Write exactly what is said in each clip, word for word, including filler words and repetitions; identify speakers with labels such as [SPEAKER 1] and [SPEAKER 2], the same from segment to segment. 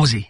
[SPEAKER 1] Mozi.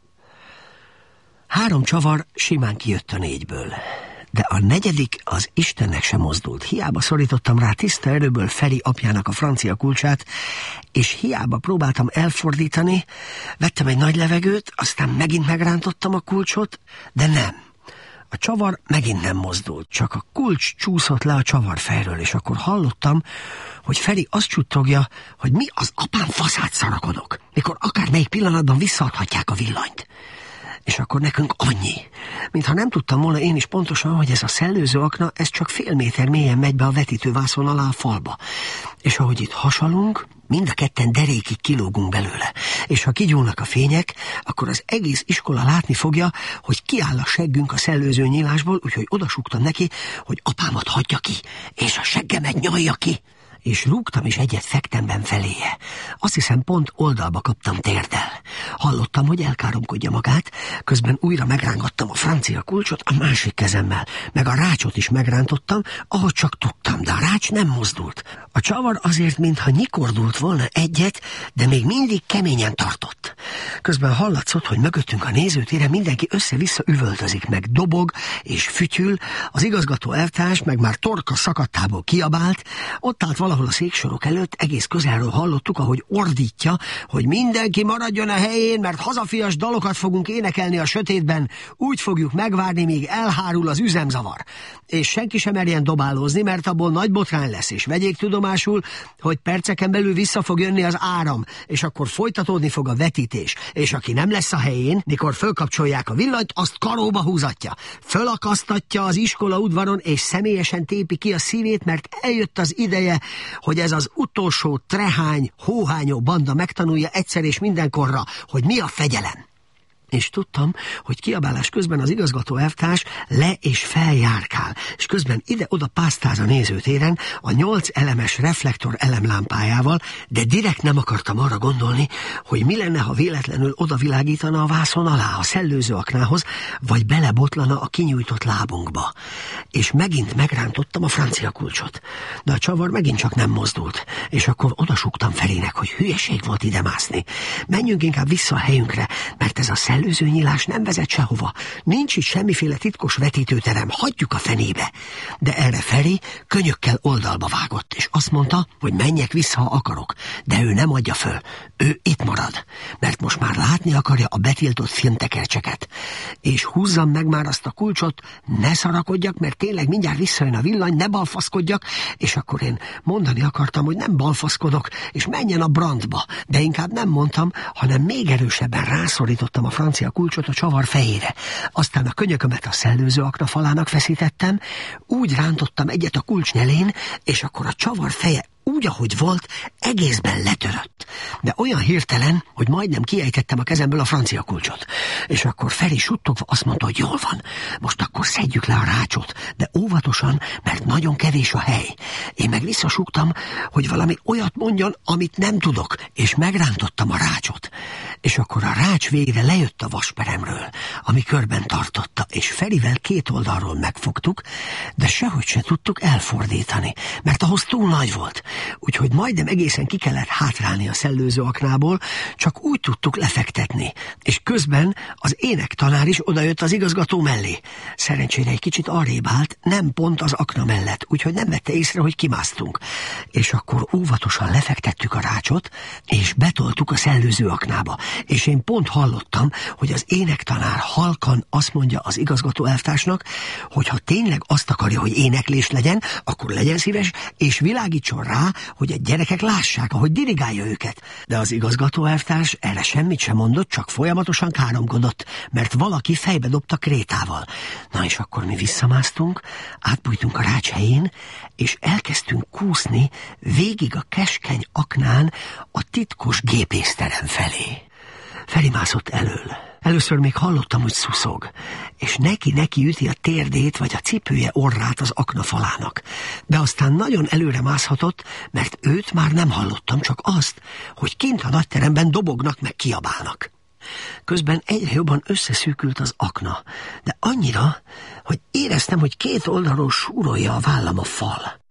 [SPEAKER 1] Három csavar simán kijött a négyből, de a negyedik az Istennek sem mozdult. Hiába szorítottam rá tiszta erőből Feri apjának a francia kulcsát, és hiába próbáltam elfordítani, vettem egy nagy levegőt, aztán megint megrántottam a kulcsot, de nem. A csavar megint nem mozdult, csak a kulcs csúszott le a csavar fejről, és akkor hallottam, hogy Feri azt csuttogja, hogy mi az apám faszát szarakodok, mikor akármelyik pillanatban visszaadhatják a villanyt. És akkor nekünk annyi, mintha nem tudtam volna én is pontosan, hogy ez a szellőző akna, ez csak fél méter mélyen megy be a vetítővászon alá a falba. És ahogy itt hasalunk, mind a ketten derékig kilógunk belőle. És ha kigyúlnak a fények, akkor az egész iskola látni fogja, hogy kiáll a seggünk a szellőző nyílásból, úgyhogy odasúgtam neki, hogy apámat hagyja ki, és a seggemet nyalja ki. És rúgtam is egyet fektemben feléje. Azt hiszem pont oldalba kaptam térdel. Hallottam, hogy elkáromkodja magát, közben újra megrángattam a francia kulcsot a másik kezemmel, meg a rácsot is megrántottam, ahogy csak tudtam, de a rács nem mozdult. A csavar azért, mintha nyikordult volna egyet, de még mindig keményen tartott. Közben hallatszott, hogy mögöttünk a nézőtéren mindenki össze-vissza üvöltözik, meg dobog és fütyül, az igazgató elvtárs meg már torka szakadtából kiabált, ott állt valahol a széksorok előtt, egész közelről hallottuk, ahogy ordítja, hogy mindenki maradjon a helyén, mert hazafias dalokat fogunk énekelni a sötétben, úgy fogjuk megvárni, míg elhárul az üzemzavar. És senki sem merjen dobálózni, mert abból nagy botrány lesz, és vegyék tudomásul, hogy perceken belül vissza fog jönni az áram, és akkor folytatódni fog a vetítés, és aki nem lesz a helyén, mikor fölkapcsolják a villanyt, azt karóba húzatja, fölakasztatja az iskola udvaron, és személyesen tépi ki a szívét, mert eljött az ideje, hogy ez az utolsó trehány, hóhányó banda megtanulja egyszer és mindenkorra, hogy mi a fegyelem. És tudtam, hogy kiabálás közben az igazgató elvtárs le és feljárkál, és közben ide-oda pásztáz a nézőtéren a nyolc elemes reflektor elemlámpájával, de direkt nem akartam arra gondolni, hogy mi lenne, ha véletlenül odavilágítana a vászon alá, a szellőző aknához, vagy belebotlana a kinyújtott lábunkba. És megint megrántottam a francia kulcsot, de a csavar megint csak nem mozdult, és akkor odasúgtam Ferinek, hogy hülyeség volt ide mászni. Menjünk inkább vissza a helyünkre, mert ez a szellőző Előző nyílás nem vezet sehova. Nincs itt semmiféle titkos vetítőterem, hagyjuk a fenébe. De erre Feri könyökkel oldalba vágott, és azt mondta, hogy menjek vissza, ha akarok. De ő nem adja föl. Ő itt marad, mert most már látni akarja a betiltott filmtekercseket. És húzzam meg már azt a kulcsot, ne szarakodjak, mert tényleg mindjárt visszajön a villany, ne balfaszkodjak, és akkor én mondani akartam, hogy nem balfaszkodok, és menjen a brandba. De inkább nem mondtam, hanem még erősebben rászorítottam a francia kulcsot a csavar fejére. Aztán a könyökömet a szellőző akna falának feszítettem, úgy rántottam egyet a kulcs nyelén, és akkor a csavar feje úgy, ahogy volt, egészben letörött. De olyan hirtelen, hogy majdnem kiejtettem a kezemből a francia kulcsot. És akkor Feri suttogva azt mondta, hogy jól van, most akkor szedjük le a rácsot, de óvatosan, mert nagyon kevés a hely. Én meg visszasúgtam, hogy valami olyat mondjon, amit nem tudok, és megrántottam a rácsot. És akkor a rács végre lejött a vasperemről, ami körben tartotta, és Ferivel két oldalról megfogtuk, de sehogy se tudtuk elfordítani, mert ahhoz túl nagy volt. Úgyhogy majdnem egészen ki kellett hátrálni a szellőző aknából, csak úgy tudtuk lefektetni. És közben az énektanár is odajött az igazgató mellé. Szerencsére egy kicsit arrébb állt, nem pont az akna mellett, úgyhogy nem vette észre, hogy kimásztunk. És akkor óvatosan lefektettük a rácsot, és betoltuk a szellőző aknába. És én pont hallottam, hogy az énektanár halkan azt mondja az igazgató elvtársnak, hogy ha tényleg azt akarja, hogy éneklés legyen, akkor legyen szíves, és világítson rá, hogy a gyerekek lássák, ahogy dirigálja őket. De az igazgató elvtárs erre semmit sem mondott, csak folyamatosan káromkodott, mert valaki fejbe dobta krétával. Na és akkor mi visszamásztunk, átbújtunk a rács helyén, és elkezdtünk kúszni végig a keskeny aknán a titkos gépészterem felé. Feri mászott elől. Először még hallottam, hogy szuszog, és neki-neki üti a térdét vagy a cipője orrát az akna falának. De aztán nagyon előre mászhatott, mert őt már nem hallottam, csak azt, hogy kint a nagyteremben dobognak meg kiabálnak. Közben egyre jobban összeszűkült az akna, de annyira, hogy éreztem, hogy két oldalról súrolja a vállam a fal.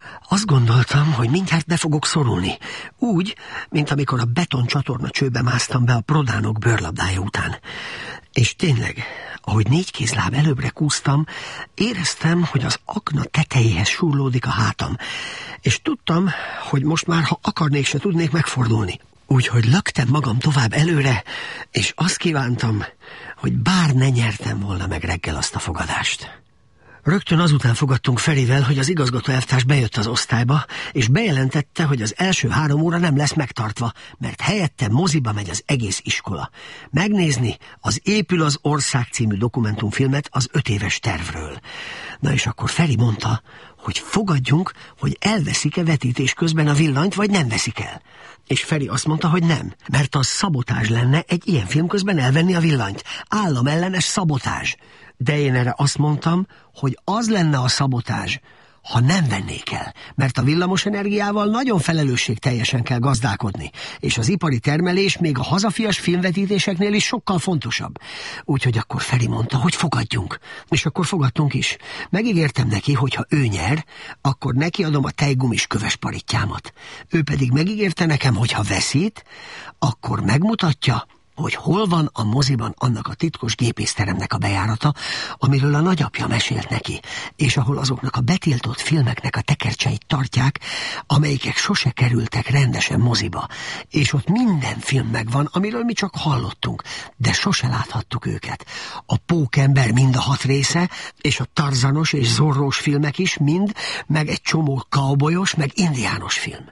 [SPEAKER 1] Azt gondoltam, hogy mindjárt be fogok szorulni. Úgy, mint amikor a betoncsatorna csőbe másztam be a Prodánok bőrlabdája után. És tényleg, ahogy négy kézláb előbbre kúztam, éreztem, hogy az akna tetejéhez súrlódik a hátam. És tudtam, hogy most már, ha akarnék, se tudnék megfordulni. Úgyhogy löktem magam tovább előre, és azt kívántam, hogy bár ne nyertem volna meg reggel azt a fogadást. Rögtön azután fogadtunk Ferivel, hogy az igazgató elvtárs bejött az osztályba, és bejelentette, hogy az első három óra nem lesz megtartva, mert helyette moziba megy az egész iskola. Megnézni az Épül az ország című dokumentumfilmet az öt éves tervről. Na és akkor Feri mondta, hogy fogadjunk, hogy elveszik-e vetítés közben a villanyt, vagy nem veszik el. És Feri azt mondta, hogy nem, mert az szabotázs lenne egy ilyen film közben elvenni a villanyt. Államellenes szabotázs. De én erre azt mondtam, hogy az lenne a szabotázs, ha nem vennék el, mert a villamos energiával nagyon felelősségteljesen kell gazdálkodni, és az ipari termelés még a hazafias filmvetítéseknél is sokkal fontosabb. Úgyhogy akkor Feri mondta, hogy fogadjunk, és akkor fogadtunk is. Megígértem neki, hogy ha ő nyer, akkor neki adom a tejgumis köves parittyámat. Ő pedig megígérte nekem, hogy ha veszít, akkor megmutatja, hogy hol van a moziban annak a titkos gépészteremnek a bejárata, amiről a nagyapja mesélt neki, és ahol azoknak a betiltott filmeknek a tekercseit tartják, amelyikek sose kerültek rendesen moziba, és ott minden film megvan, amiről mi csak hallottunk, de sose láthattuk őket. A Pókember mind a hat része, és a Tarzanos és Zorrós filmek is mind, meg egy csomó cowboyos, meg indiános film.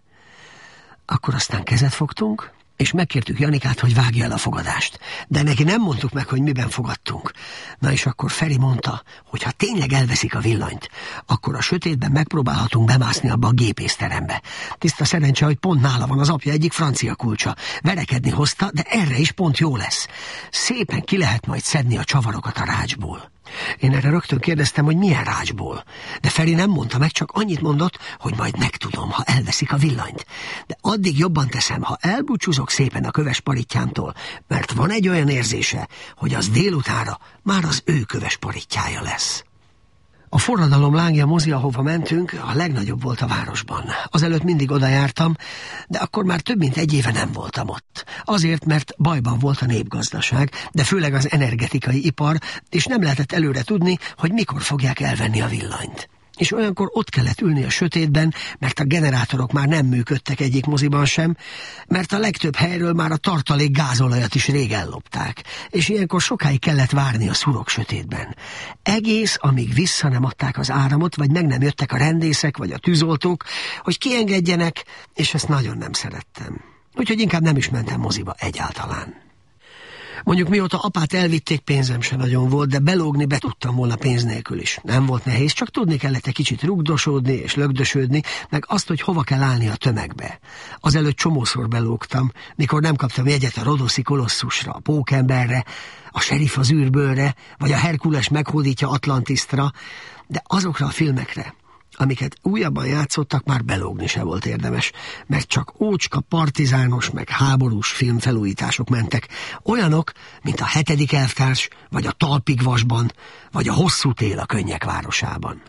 [SPEAKER 1] Akkor aztán kezet fogtunk, és megkértük Janikát, hogy vágja el a fogadást. De neki nem mondtuk meg, hogy miben fogadtunk. Na és akkor Feri mondta, hogy ha tényleg elveszik a villanyt, akkor a sötétben megpróbálhatunk bemászni abba a gépészterembe. Tiszta szerencse, hogy pont nála van az apja egyik francia kulcsa. Verekedni hozta, de erre is pont jó lesz. Szépen ki lehet majd szedni a csavarokat a rácsból. Én erre rögtön kérdeztem, hogy milyen rácsból. De Feri nem mondta meg, csak annyit mondott, hogy majd megtudom, ha elveszik a villanyt. De addig jobban teszem, ha elbúcsúzok szépen a köves parittyámtól, mert van egy olyan érzése, hogy az délutánra már az ő köves parittyája lesz. A Forradalom lángja mozi, ahova mentünk, a legnagyobb volt a városban. Azelőtt mindig oda jártam, de akkor már több mint egy éve nem voltam ott. Azért, mert bajban volt a népgazdaság, de főleg az energetikai ipar, és nem lehetett előre tudni, hogy mikor fogják elvenni a villanyt. És olyankor ott kellett ülni a sötétben, mert a generátorok már nem működtek egyik moziban sem, mert a legtöbb helyről már a tartalék gázolajat is rég ellopták, és ilyenkor sokáig kellett várni a szurok sötétben. Egész, amíg vissza nem adták az áramot, vagy meg nem jöttek a rendészek, vagy a tűzoltók, hogy kiengedjenek, és ezt nagyon nem szerettem. Úgyhogy inkább nem is mentem moziba egyáltalán. Mondjuk mióta apát elvitték, pénzem se nagyon volt, de belógni be tudtam volna pénz nélkül is. Nem volt nehéz, csak tudni kellett egy kicsit rugdosódni és lögdösödni, meg azt, hogy hova kell állni a tömegbe. Azelőtt csomószor belógtam, mikor nem kaptam jegyet a Rodoszi kolosszusra, a Pókemberre, a Sheriff az űrbőrre, vagy a Herkules meghódítja Atlantisztra, de azokra a filmekre, amiket újabban játszottak, már belógni se volt érdemes, mert csak ócska, partizános, meg háborús filmfelújítások mentek. Olyanok, mint a Hetedik elvtárs, vagy a Talpigvasban, vagy a Hosszú tél a Könnyek városában.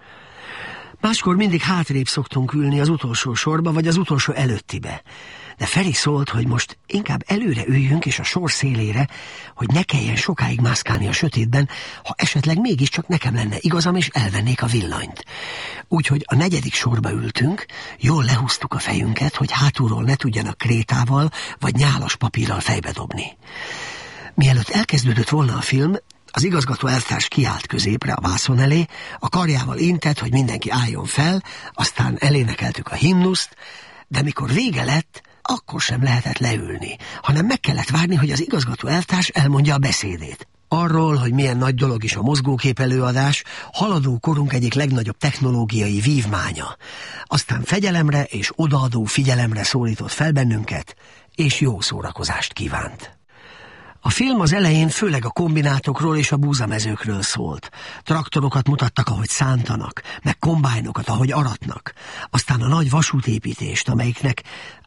[SPEAKER 1] Máskor mindig hátrébb szoktunk ülni az utolsó sorba, vagy az utolsó előttibe. De Feri szólt, hogy most inkább előre üljünk és a sor szélére, hogy ne kelljen sokáig mászkálni a sötétben, ha esetleg mégiscsak nekem lenne igazam, és elvennék a villanyt. Úgyhogy a negyedik sorba ültünk, jól lehúztuk a fejünket, hogy hátulról ne tudjanak krétával vagy nyálas papírral fejbe dobni. Mielőtt elkezdődött volna a film, az igazgató elvtárs kiállt középre a vászon elé, a karjával intett, hogy mindenki álljon fel, aztán elénekeltük a himnuszt, de mikor vége lett, akkor sem lehetett leülni, hanem meg kellett várni, hogy az igazgató elvtárs elmondja a beszédét. Arról, hogy milyen nagy dolog is a mozgókép előadás, haladó korunk egyik legnagyobb technológiai vívmánya. Aztán fegyelemre és odaadó figyelemre szólított fel bennünket, és jó szórakozást kívánt. A film az elején főleg a kombinátokról és a búzamezőkről szólt. Traktorokat mutattak, ahogy szántanak, meg kombájnokat, ahogy aratnak. Aztán a nagy vasútépítést, amelyiknek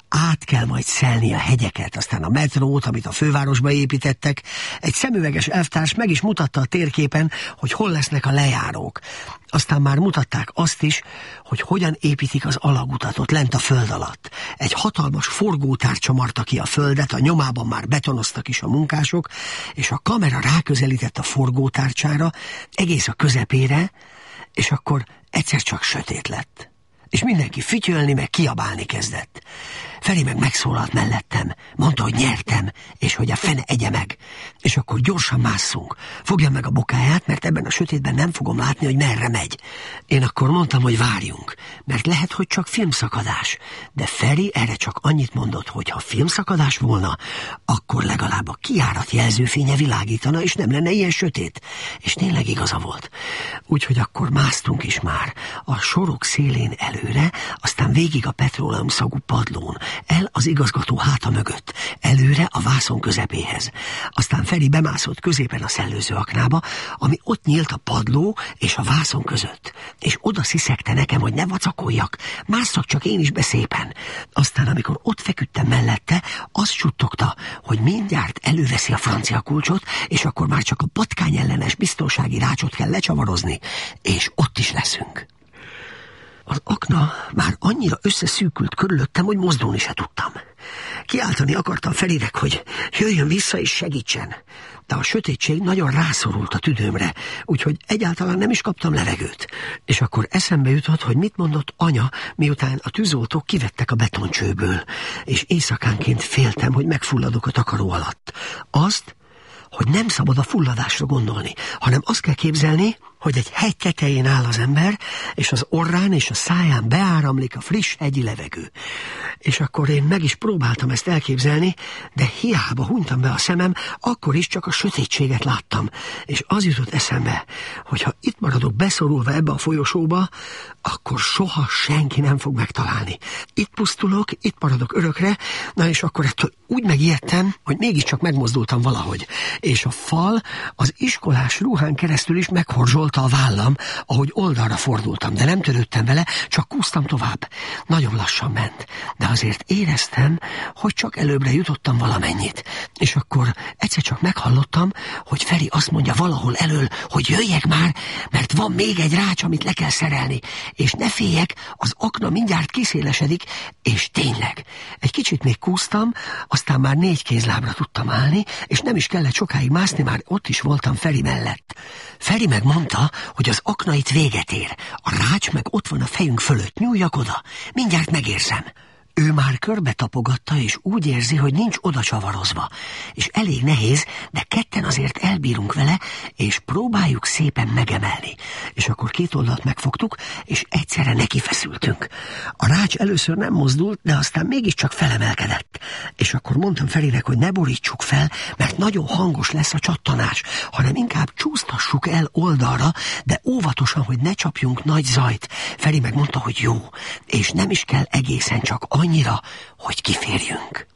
[SPEAKER 1] át kell majd szelni a hegyeket, aztán a metrót, amit a fővárosba építettek. Egy szemüveges elvtárs meg is mutatta a térképen, hogy hol lesznek a lejárók. Aztán már mutatták azt is, hogy hogyan építik az alagutat ott lent a föld alatt. Egy hatalmas forgótárcsa marta ki a földet, a nyomában már betonoztak is a munkások, és a kamera ráközelített a forgótárcsára, egész a közepére, és akkor egyszer csak sötét lett. És mindenki fütyölni, meg kiabálni kezdett. Feri meg megszólalt mellettem, mondta, hogy nyertem, és hogy a fene egye meg. És akkor gyorsan másszunk. Fogja meg a bokáját, mert ebben a sötétben nem fogom látni, hogy merre megy. Én akkor mondtam, hogy várjunk, mert lehet, hogy csak filmszakadás. De Feri erre csak annyit mondott, hogy ha filmszakadás volna, akkor legalább a kijárat jelzőfénye világítana, és nem lenne ilyen sötét. És tényleg igaza volt. Úgyhogy akkor másztunk is már. A sorok szélén előre, aztán végig a petróleum szagú padlón, el az igazgató háta mögött, előre a vászon közepéhez. Aztán Feri bemászott középen a szellőző aknába, ami ott nyílt a padló és a vászon között. És oda sziszegte nekem, hogy ne vacakoljak, másszak csak én is be szépen. Aztán, amikor ott feküdtem mellette, azt suttogta, hogy mindjárt előveszi a francia kulcsot, és akkor már csak a patkány ellenes biztonsági rácsot kell lecsavarozni, és ott is leszünk. Az akna már annyira összeszűkült körülöttem, hogy mozdulni se tudtam. Kiáltani akartam Ferinek, hogy jöjjön vissza és segítsen. De a sötétség nagyon rászorult a tüdőmre, úgyhogy egyáltalán nem is kaptam levegőt. És akkor eszembe jutott, hogy mit mondott anya, miután a tűzoltók kivettek a betoncsőből, és éjszakánként féltem, hogy megfulladok a takaró alatt. Azt, hogy nem szabad a fulladásra gondolni, hanem azt kell képzelni, hogy egy hegy tetején áll az ember, és az orrán és a száján beáramlik a friss hegyi levegő. És akkor én meg is próbáltam ezt elképzelni, de hiába hunytam be a szemem, akkor is csak a sötétséget láttam. És az jutott eszembe, hogy ha itt maradok beszorulva ebbe a folyosóba, akkor soha senki nem fog megtalálni. Itt pusztulok, itt maradok örökre, na és akkor ettől úgy megijedtem, hogy mégiscsak megmozdultam valahogy. És a fal az iskolás ruhán keresztül is meghorzsolta a vállam, ahogy oldalra fordultam, de nem törődtem vele, csak kúztam tovább. Nagyon lassan ment, de azért éreztem, hogy csak előbbre jutottam valamennyit. És akkor egyszer csak meghallottam, hogy Feri azt mondja valahol elől, hogy jöjjek már, mert van még egy rács, amit le kell szerelni, és ne féljek, az akna mindjárt kiszélesedik, és tényleg. Egy kicsit még kúztam, aztán már négy kézlábra tudtam állni, és nem is kellett sokáig mászni, már ott is voltam Feri mellett. Feri megmondta, hogy az akna itt véget ér, a rács meg ott van a fejünk fölött, nyúljak oda, mindjárt megérzem. Ő már körbe tapogatta, és úgy érzi, hogy nincs oda csavarozva, és elég nehéz, de ketten azért elbírunk vele, és próbáljuk szépen megemelni. És akkor két oldalt megfogtuk, és egyszerre nekifeszültünk. A rács először nem mozdult, de aztán mégiscsak felemelkedett. És akkor mondtam Ferinek, hogy ne borítsuk fel, mert nagyon hangos lesz a csattanás, hanem inkább csúsztassuk el oldalra, de óvatosan, hogy ne csapjunk nagy zajt. Feri megmondta, hogy jó, és nem is kell egészen csak annyira, hogy kiférjünk.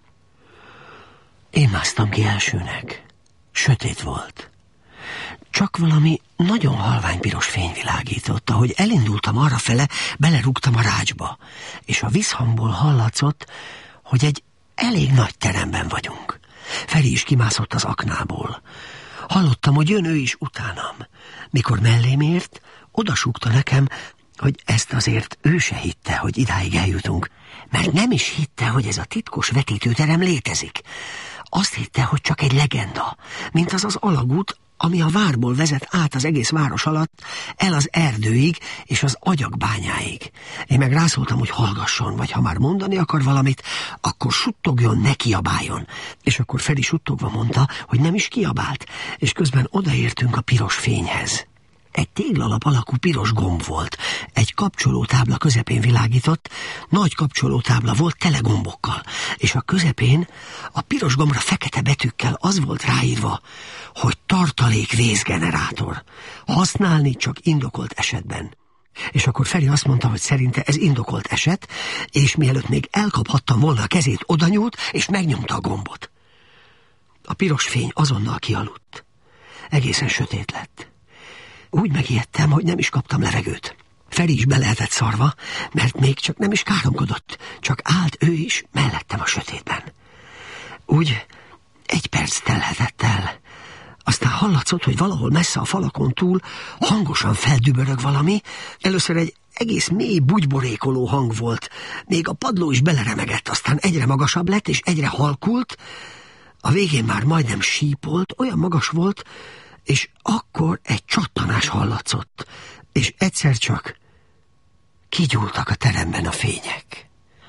[SPEAKER 1] Én másztam ki elsőnek. Sötét volt. Csak valami nagyon halvány piros fény világított. Ahogy elindultam arrafele, belerúgtam a rácsba, és a visszhangból hallatszott, hogy egy elég nagy teremben vagyunk. Feri is kimászott az aknából. Hallottam, hogy jön ő is utánam. Mikor mellém ért, odasúgta nekem, hogy ezt azért ő se hitte, hogy idáig eljutunk, mert nem is hitte, hogy ez a titkos vetítőterem létezik. Azt hitte, hogy csak egy legenda, mint az az alagút, ami a várból vezet át az egész város alatt, el az erdőig és az agyagбányáig. Én meg rászóltam, hogy hallgasson, vagy ha már mondani akar valamit, akkor suttogjon, ne kiabáljon. És akkor Feri suttogva mondta, hogy nem is kiabált, és közben odaértünk a piros fényhez. Egy téglalap alakú piros gomb volt, egy kapcsolótábla közepén világított, nagy kapcsolótábla volt tele gombokkal, és a közepén a piros gombra fekete betűkkel az volt ráírva, hogy tartalék vészgenerátor, használni csak indokolt esetben. És akkor Feri azt mondta, hogy szerinte ez indokolt eset, és mielőtt még elkaphattam volna a kezét, odanyúlt, és megnyomta a gombot. A piros fény azonnal kialudt. Egészen sötét lett. Úgy megijedtem, hogy nem is kaptam levegőt. Feri is be lehetett szarva, mert még csak nem is káromkodott, csak állt ő is mellettem a sötétben. Úgy egy perc telhetett el. Aztán hallatszott, hogy valahol messze a falakon túl hangosan feldübörög valami. Először egy egész mély bugyborékoló hang volt. Még a padló is beleremegett, aztán egyre magasabb lett, és egyre halkult. A végén már majdnem sípolt, olyan magas volt, és akkor egy csattanás hallatszott, és egyszer csak kigyúltak a teremben a fények.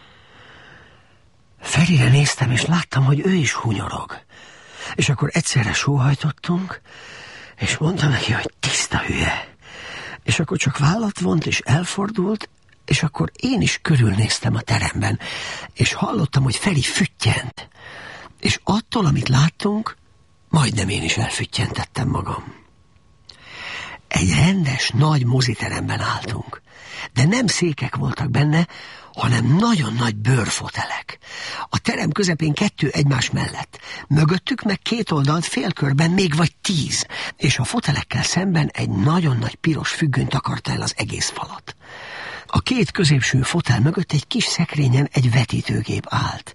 [SPEAKER 1] Ferire néztem, és láttam, hogy ő is hunyorog. És akkor egyszerre sóhajtottunk, és mondta neki, hogy tiszta hülye. És akkor csak vállat vont, és elfordult, és akkor én is körülnéztem a teremben, és hallottam, hogy Feri füttyent. És attól, amit láttunk, majdnem én is elfüttyentettem magam. Egy rendes, nagy moziteremben álltunk, de nem székek voltak benne, hanem nagyon nagy bőrfotelek. A terem közepén kettő egymás mellett, mögöttük meg két oldalt félkörben még vagy tíz, és a fotelekkel szemben egy nagyon nagy piros függöny takarta el az egész falat. A két középső fotel mögött egy kis szekrényen egy vetítőgép állt.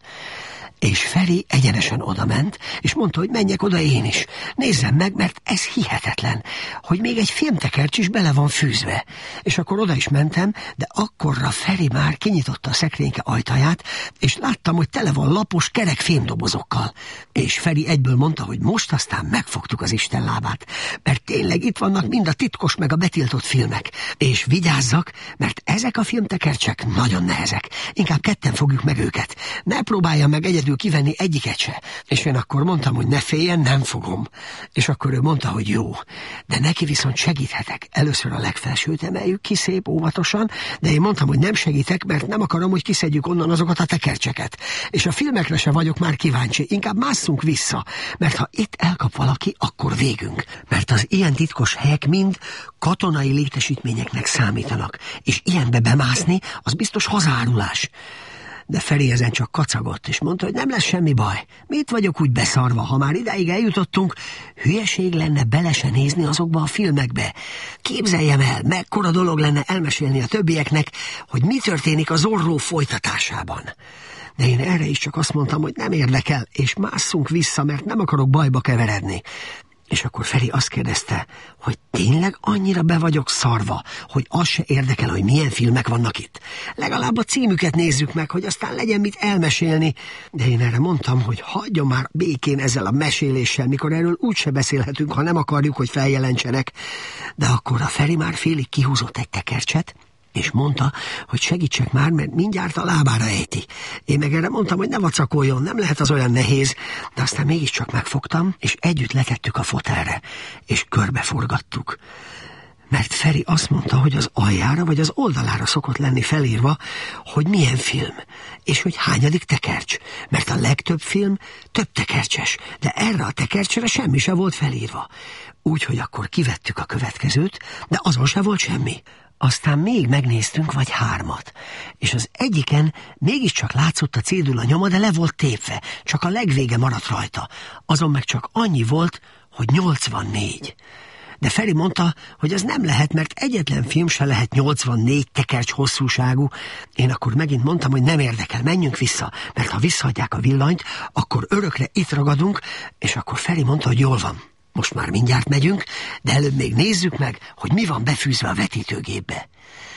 [SPEAKER 1] És Feri egyenesen odament, és mondta, hogy menjek oda én is. Nézzem meg, mert ez hihetetlen, hogy még egy filmtekercs is bele van fűzve. És akkor oda is mentem, de akkorra Feri már kinyitotta a szekrényke ajtaját, és láttam, hogy tele van lapos, kerek fémdobozokkal. És Feri egyből mondta, hogy most aztán megfogtuk az Isten lábát, mert tényleg itt vannak mind a titkos meg a betiltott filmek. És vigyázzak, mert ezek a filmtekercsek nagyon nehezek. Inkább ketten fogjuk meg őket. Ne próbálja meg egyedül kivenni egyiket se. És én akkor mondtam, hogy ne féljen, nem fogom. És akkor ő mondta, hogy jó. De neki viszont segíthetek. Először a legfelsőt emeljük ki szép óvatosan, de én mondtam, hogy nem segítek, mert nem akarom, hogy kiszedjük onnan azokat a tekercseket. És a filmekre se vagyok már kíváncsi. Inkább másszunk vissza, mert ha itt elkap valaki, akkor végünk. Mert az ilyen titkos helyek mind katonai létesítményeknek számítanak. És ilyenbe bemászni, az biztos hazárulás. De Feri ezen csak kacagott, és mondta, hogy nem lesz semmi baj. Mit vagyok úgy beszarva, ha már idáig eljutottunk, hülyeség lenne bele se nézni azokba a filmekbe. Képzeljem el, mekkora dolog lenne elmesélni a többieknek, hogy mi történik a Zorro folytatásában. De én erre is csak azt mondtam, hogy nem érdekel, és másszunk vissza, mert nem akarok bajba keveredni. És akkor Feri azt kérdezte, hogy tényleg annyira be vagyok szarva, hogy az se érdekel, hogy milyen filmek vannak itt. Legalább a címüket nézzük meg, hogy aztán legyen mit elmesélni. De én erre mondtam, hogy hagyjon már békén ezzel a meséléssel, mikor erről úgyse beszélhetünk, ha nem akarjuk, hogy feljelentsenek. De akkor a Feri már félig kihúzott egy tekercset, és mondta, hogy segítsek már, mert mindjárt a lábára ejti. Én meg erre mondtam, hogy ne vacakoljon, nem lehet az olyan nehéz, de aztán mégiscsak megfogtam, és együtt letettük a fotelre, és körbeforgattuk. Mert Feri azt mondta, hogy az aljára vagy az oldalára szokott lenni felírva, hogy milyen film, és hogy hányadik tekercs, mert a legtöbb film több tekercses, de erre a tekercsre semmi se volt felírva. Úgyhogy akkor kivettük a következőt, de azon se volt semmi. Aztán még megnéztünk vagy hármat, és az egyiken mégiscsak látszott a cédula nyoma, de le volt tépve, csak a legvége maradt rajta. Azon meg csak annyi volt, hogy nyolcvannégy. De Feri mondta, hogy az nem lehet, mert egyetlen film se lehet nyolcvannégy tekercs hosszúságú. Én akkor megint mondtam, hogy nem érdekel, menjünk vissza, mert ha visszaadják a villanyt, akkor örökre itt ragadunk, és akkor Feri mondta, hogy jól van. Most már mindjárt megyünk, de előbb még nézzük meg, hogy mi van befűzve a vetítőgépbe.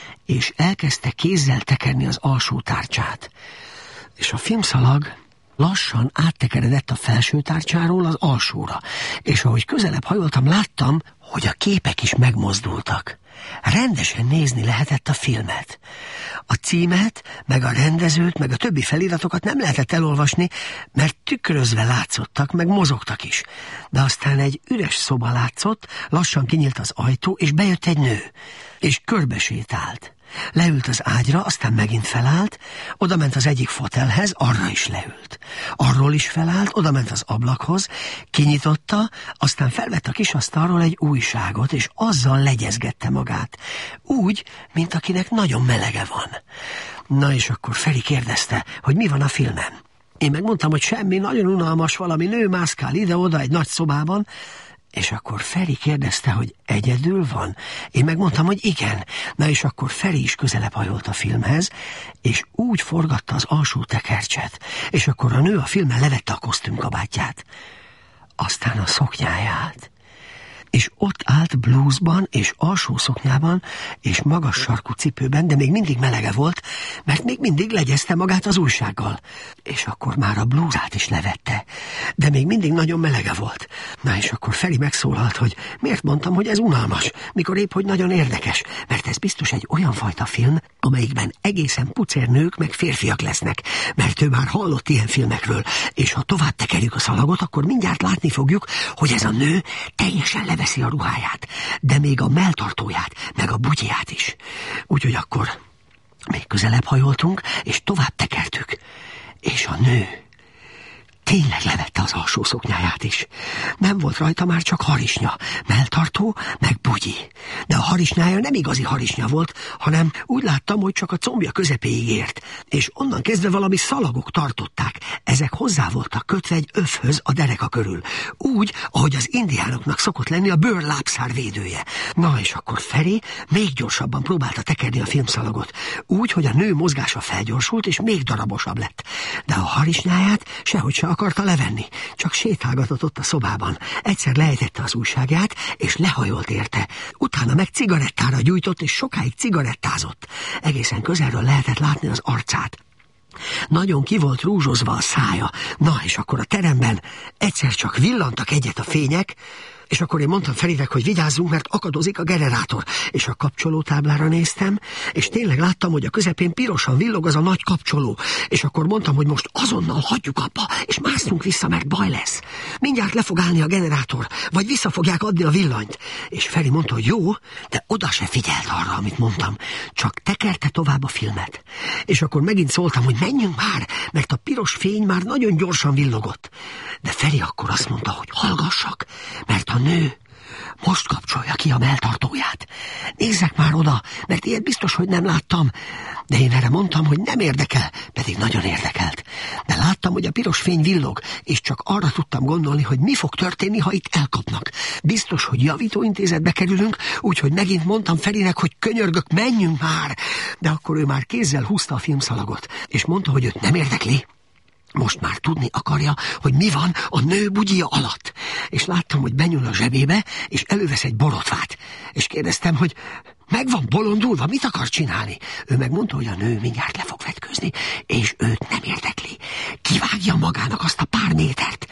[SPEAKER 1] És elkezdte kézzel tekerni az alsó tárcsát. És a filmszalag lassan áttekeredett a felső tárcsáról az alsóra, és ahogy közelebb hajoltam, láttam, hogy a képek is megmozdultak. Rendesen nézni lehetett a filmet. A címet, meg a rendezőt, meg a többi feliratokat nem lehetett elolvasni, mert tükrözve látszottak, meg mozogtak is. De aztán egy üres szoba látszott, lassan kinyílt az ajtó, és bejött egy nő, és körbesétált. Leült az ágyra, aztán megint felállt, odament az egyik fotelhez, arra is leült. Arról is felállt, odament az ablakhoz, kinyitotta, aztán felvett a kis asztalról egy újságot, és azzal legyezgette magát. Úgy, mint akinek nagyon melege van. Na és akkor Feri kérdezte, hogy mi van a filmen. Én megmondtam, hogy semmi, nagyon unalmas, valami nő mászkál ide-oda egy nagy szobában, És akkor Feri kérdezte, hogy egyedül van? Én megmondtam, hogy igen. Na és akkor Feri is közelebb hajolt a filmhez, és úgy forgatta az alsó tekercset, és akkor a nő a filmen levette a kosztümkabátját, aztán a szoknyáját, és ott állt blúzban és alsó szoknyában és magas sarkú cipőben, de még mindig melege volt, mert még mindig legyezte magát az újsággal. És akkor már a blúzát is levette, de még mindig nagyon melege volt. Na és akkor Feri megszólalt, hogy miért mondtam, hogy ez unalmas, mikor épp, hogy nagyon érdekes, mert ez biztos egy olyan fajta film, amelyikben egészen pucér nők meg férfiak lesznek, mert ő már hallott ilyen filmekről, és ha tovább tekerjük a szalagot, akkor mindjárt látni fogjuk, hogy ez a nő teljesen levette veszi a ruháját, de még a melltartóját, meg a bugyját is. Úgyhogy akkor még közelebb hajoltunk, és tovább tekertük. És a nő tényleg levette az alsó szoknyáját is. Nem volt rajta már csak harisnya, melltartó, meg bugyi. De a harisnyája nem igazi harisnya volt, hanem úgy láttam, hogy csak a combja közepéig ért. És onnan kezdve valami szalagok tartották. Ezek hozzá voltak kötve egy öfhöz a dereka körül. Úgy, ahogy az indiánoknak szokott lenni a bőrlábszár védője. Na és akkor Feri még gyorsabban próbálta tekerni a filmszalagot. Úgy, hogy a nő mozgása felgyorsult, és még darabosabb lett. De a harisnyáját sehogy se akarta levenni, csak sétálgatott ott a szobában. Egyszer leejtette az újságját, és lehajolt érte. Utána meg cigarettára gyújtott, és sokáig cigarettázott. Egészen közelről lehetett látni az arcát. Nagyon ki volt rúzsozva a szája. Na, és akkor a teremben egyszer csak villantak egyet a fények, és akkor én mondtam Ferinek, hogy vigyázzunk, mert akadozik a generátor. És a kapcsolótáblára néztem, és tényleg láttam, hogy a közepén pirosan villog az a nagy kapcsoló. És akkor mondtam, hogy most azonnal hagyjuk abba, és másszunk vissza, mert baj lesz. Mindjárt le fog állni a generátor, vagy vissza fogják adni a villanyt. És Feri mondta, hogy jó, de oda se figyelt arra, amit mondtam. Csak tekerte tovább a filmet. És akkor megint szóltam, hogy menjünk már, mert a piros fény már nagyon gyorsan villogott. De Feri akkor azt mondta, hogy hallgassak, mert a nő most kapcsolja ki a melltartóját. Nézzek már oda, mert ilyet biztos, hogy nem láttam. De én erre mondtam, hogy nem érdekel, pedig nagyon érdekelt. De láttam, hogy a piros fény villog, és csak arra tudtam gondolni, hogy mi fog történni, ha itt elkapnak. Biztos, hogy javítóintézetbe kerülünk, úgyhogy megint mondtam Ferinek, hogy könyörgök, menjünk már. De akkor ő már kézzel húzta a filmszalagot, és mondta, hogy őt nem érdekli. Most már tudni akarja, hogy mi van a nő bugyija alatt. És láttam, hogy benyúl a zsebébe, és elővesz egy borotvát. És kérdeztem, hogy meg van bolondulva, mit akar csinálni? Ő megmondta, hogy a nő mindjárt le fog vetkőzni, és őt nem érdekli. Kivágja magának azt a pár métert.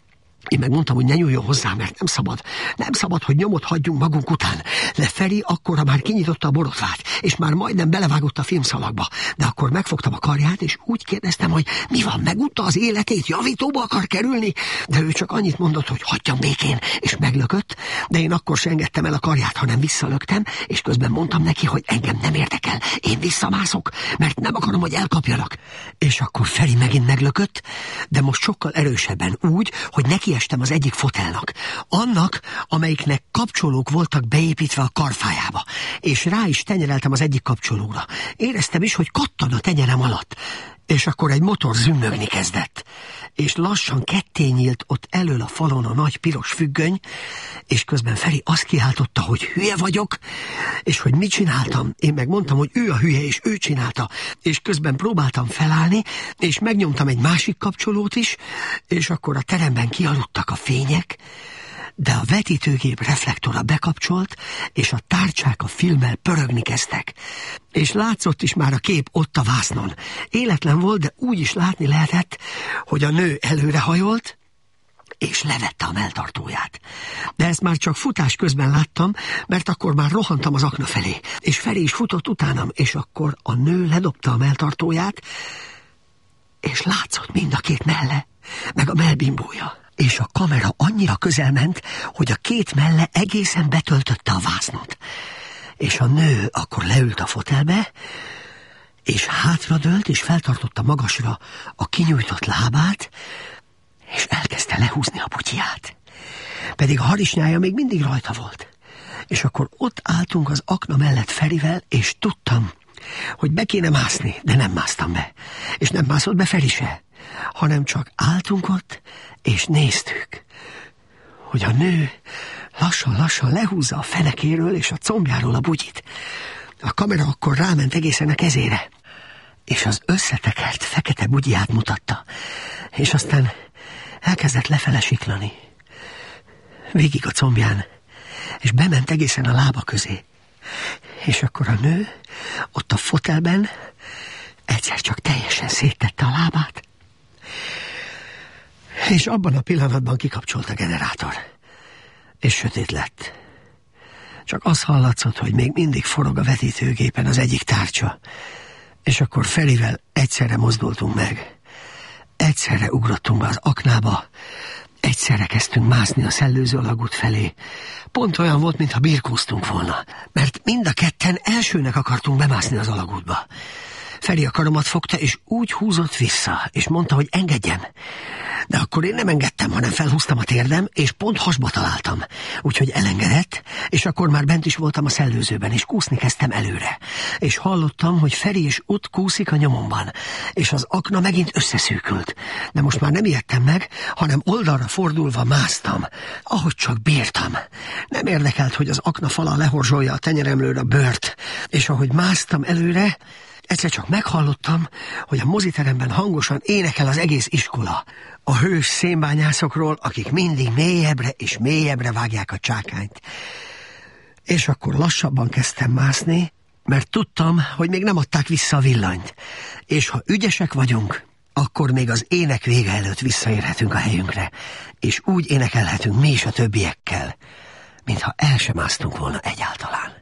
[SPEAKER 1] Én megmondtam, hogy ne nyúljon hozzá, mert nem szabad. Nem szabad, hogy nyomot hagyjunk magunk után. De Feri akkora már kinyitotta a borotvát, és már majdnem belevágott a filmszalagba. De akkor megfogtam a karját, és úgy kérdeztem, hogy mi van, megutta az életét, javítóba akar kerülni? De ő csak annyit mondott, hogy hagyjam békén, és meglökött. De én akkor se engedtem el a karját, hanem visszalöktem, és közben mondtam neki, hogy engem nem érdekel. Én visszamászok, mert nem akarom, hogy elkapjanak. És akkor Feri megint meglökött, de most sokkal erősebben, úgy, hogy neki estem az egyik fotelnak, annak, amelyiknek kapcsolók voltak beépítve a karfájába, és rá is tenyereltem az egyik kapcsolóra. Éreztem is, hogy kattan a tenyerem alatt, és akkor egy motor zümmögni kezdett, és lassan ketté nyílt ott elől a falon a nagy piros függöny, és közben Feri azt kiáltotta, hogy hülye vagyok, és hogy mit csináltam. Én meg mondtam, hogy ő a hülye, és ő csinálta, és közben próbáltam felállni, és megnyomtam egy másik kapcsolót is, és akkor a teremben kialudtak a fények, de a vetítőgép reflektora bekapcsolt, és a tárcsák a filmmel pörögni kezdtek. És látszott is már a kép ott a vásznon. Életlen volt, de úgy is látni lehetett, hogy a nő előrehajolt, és levette a melltartóját. De ezt már csak futás közben láttam, mert akkor már rohantam az akna felé, és Feri is futott utánam, és akkor a nő ledobta a melltartóját, és látszott mind a két melle, meg a mellbimbója. És a kamera annyira közel ment, hogy a két melle egészen betöltötte a vásznot. És a nő akkor leült a fotelbe, és hátradőlt, és feltartotta magasra a kinyújtott lábát, és elkezdte lehúzni a butyját. Pedig a harisnyája még mindig rajta volt. És akkor ott álltunk az akna mellett Ferivel, és tudtam, hogy be kéne mászni, de nem másztam be. És nem mászott be Feri se, hanem csak álltunk ott, és néztük, hogy a nő lassan-lassan lehúzza a fenekéről és a combjáról a bugyit. A kamera akkor ráment egészen a kezére, és az összetekert fekete bugyját mutatta, és aztán elkezdett lefele siklani. Végig a combján, és bement egészen a lába közé. És akkor a nő ott a fotelben egyszer csak teljesen széttette a lábát, és abban a pillanatban kikapcsolt a generátor, és sötét lett. Csak az hallatszott, hogy még mindig forog a vetítőgépen az egyik tárcsa, és akkor Ferivel egyszerre mozdultunk meg. Egyszerre ugrottunk be az aknába, egyszerre kezdtünk mászni a szellőző alagút felé. Pont olyan volt, mintha birkóztunk volna, mert mind a ketten elsőnek akartunk bemászni az alagútba. Feri a karomat fogta, és úgy húzott vissza, és mondta, hogy engedjem. De akkor én nem engedtem, hanem felhúztam a térdem, és pont hasba találtam. Úgyhogy elengedett, és akkor már bent is voltam a szellőzőben, és kúszni kezdtem előre. És hallottam, hogy Feri is ott kúszik a nyomomban, és az akna megint összeszűkült. De most már nem ijedtem meg, hanem oldalra fordulva másztam, ahogy csak bírtam. Nem érdekelt, hogy az akna fala lehorzsolja a tenyeremről a bőrt, és ahogy másztam előre, egyszer csak meghallottam, hogy a moziteremben hangosan énekel az egész iskola. A hős szénbányászokról, akik mindig mélyebbre és mélyebbre vágják a csákányt. És akkor lassabban kezdtem mászni, mert tudtam, hogy még nem adták vissza a villanyt. És ha ügyesek vagyunk, akkor még az ének vége előtt visszaérhetünk a helyünkre, és úgy énekelhetünk mi is a többiekkel, mintha el sem másztunk volna egyáltalán.